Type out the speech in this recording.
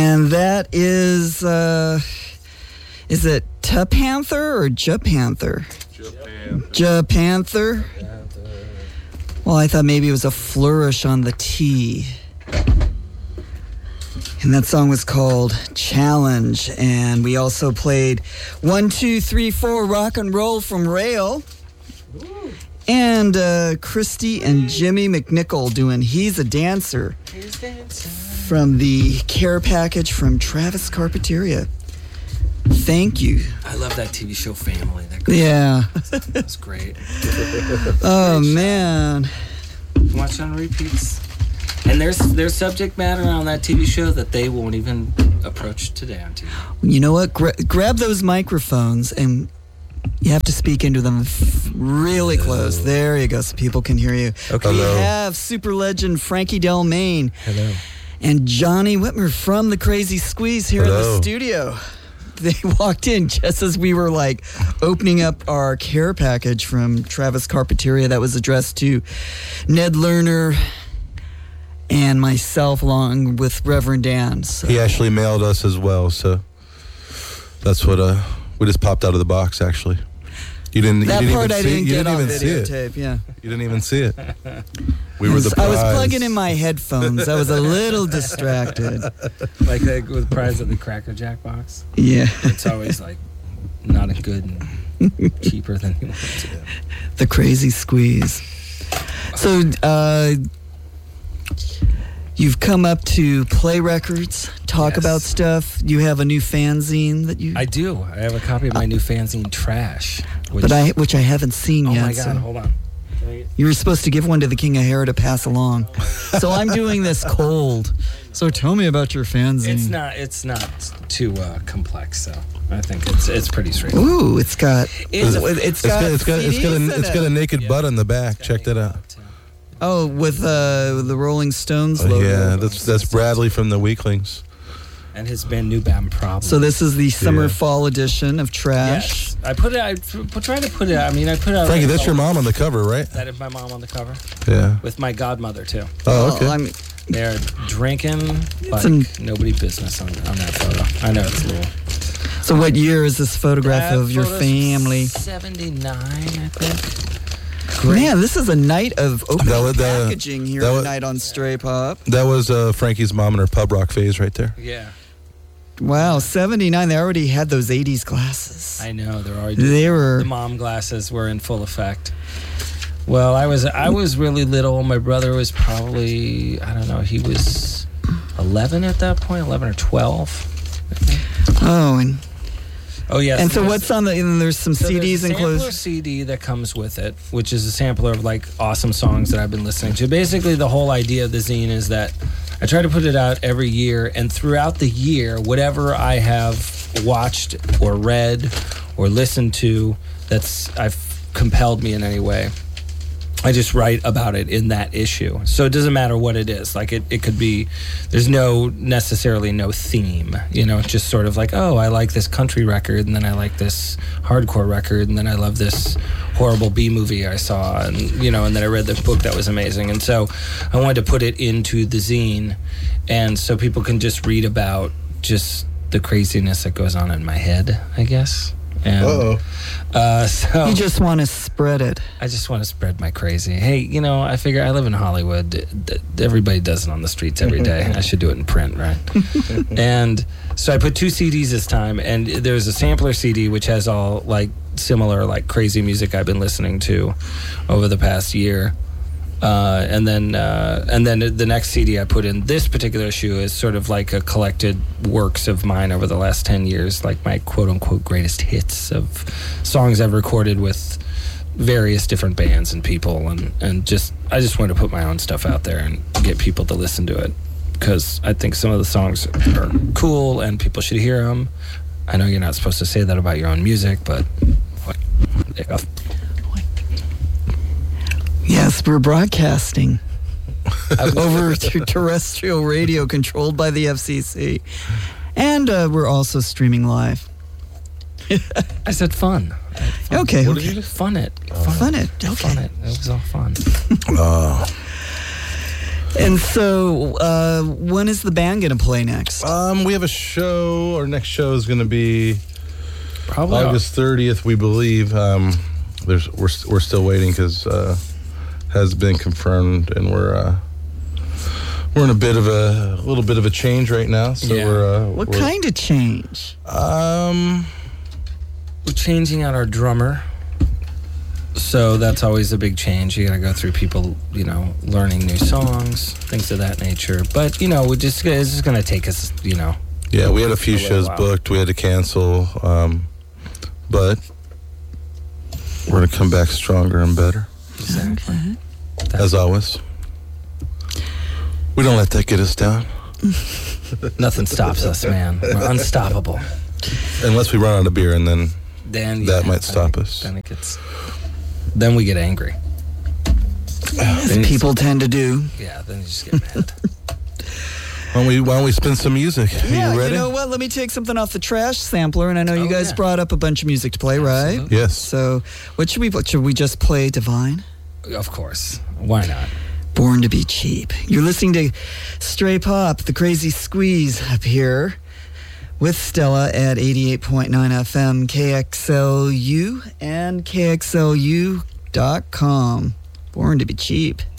And that is it Tupanther or Japanther? Japanther. Well, I thought maybe it was a flourish on the T. And that song was called Challenge. And we also played 1, 2, 3, 4 Rock and Roll from Rail. And Christy and Jimmy McNichol doing He's a Dancer. From the care package from Travis Carpentaria. Thank you. I love that TV show Family. Yeah. That's great. Oh, man. Watch on repeats. And there's subject matter on that TV show that they won't even approach today on TV. You know what? Grab those microphones and you have to speak into them really close. There you go, so people can hear you. Okay. We have super legend Frankie Delmain. Hello. And Johnny Whitmer from the Crazy Squeeze here in the studio. They walked in just as we were like opening up our care package from Travis Carpentaria that was addressed to Ned Lerner and myself along with Reverend Dan. So. He actually mailed us as well, so that's what we just popped out of the box actually. You didn't that even part I see didn't you get didn't on even see it. videotape, yeah. You didn't even see it. We were the prize. I was plugging in my headphones. I was a little distracted. Like with prize at the Cracker Jack box. Yeah. It's always like not as good and cheaper than you want to. The Crazy Squeeze. So, you've come up to play records, talk about stuff. You have a new fanzine that you... I do. I have a copy of my new fanzine, Trash. Which I haven't seen yet. Oh my God, hold on. You were supposed to give one to the King of Hair to pass along. So I'm doing this cold. So tell me about your fanzine. It's not too complex, so I think it's pretty straightforward. Ooh, it's got a naked butt on the back. Check that out. Oh, with the Rolling Stones logo. Yeah, that's Bradley from the Weaklings. And his band New Band Problem. So this is the summer-fall edition of Trash. Yes. I tried to put it, I put it... Frankie, that's your mom on the cover, right? That is my mom on the cover. Yeah. With my godmother, too. Oh, okay. They're drinking like nobody business on that photo. I know it's a little... So what year is this photograph of your family? 79, I think. Great. Man, this is a night of open packaging here tonight on Stray Pop. That was Frankie's mom in her pub rock phase right there. Yeah. Wow, 79. They already had those 80s glasses. I know, the mom glasses were in full effect. Well, I was really little. My brother was probably, I don't know, he was 11 at that point, 11 or 12. I think. Oh, yes. And so what's on there's some CDs enclosed? There's a sampler CD that comes with it, which is a sampler of like awesome songs that I've been listening to. Basically, the whole idea of the zine is that I try to put it out every year, and throughout the year, whatever I have watched or read or listened to I've compelled me in any way, I just write about it in that issue. So it doesn't matter what it is. Like it could be, there's necessarily no theme. It's just sort of like, oh, I like this country record, and then I like this hardcore record, and then I love this horrible B movie I saw, and and then I read the book that was amazing. And so I wanted to put it into the zine, and so people can just read about just the craziness that goes on in my head, I guess. And, so you just want to spread it. I just want to spread my crazy. Hey, I figure I live in Hollywood. Everybody does it on the streets every day. I should do it in print, right? And so I put 2 CDs this time, and there's a sampler CD which has all like similar like crazy music I've been listening to over the past year. And then the next CD I put in this particular issue is sort of like a collected works of mine over the last 10 years, like my quote-unquote greatest hits of songs I've recorded with various different bands and people, and I just want to put my own stuff out there and get people to listen to it, because I think some of the songs are cool and people should hear them. I know you're not supposed to say that about your own music, but Yes, we're broadcasting over terrestrial radio controlled by the FCC. And we're also streaming live. I said fun. Okay. What did you do? Fun it. Fun it. Okay. Fun it. It was all fun. And so, when is the band going to play next? We have a show. Our next show is going to be Probably August 30th, we believe. We're still waiting because has been confirmed, and we're in a little bit of a change right now. So Yeah. What kind of change? We're changing out our drummer. So that's always a big change. You got to go through people, learning new songs, things of that nature. But, it's just going to take us, Yeah, we had a few shows booked. We had to cancel. But we're going to come back stronger and better. Exactly. Okay. As always. We don't let that get us down. Nothing stops us, man. We're unstoppable. Unless we run out of beer, and then That might stop us. Then we get angry. As people tend to do. Yeah, then you just get mad. Why don't we spin some music? Are Yeah, you ready? you know what? Let me take something off the trash sampler, and I know you guys brought up a bunch of music to play, right? Absolutely. Yes. So, what should we play? Should we just play Divine? Of course. Why not? Born to be Cheap. You're listening to Stray Pop, the Crazy Squeeze up here with Stella at 88.9 FM, KXLU and KXLU.com. Born to be Cheap.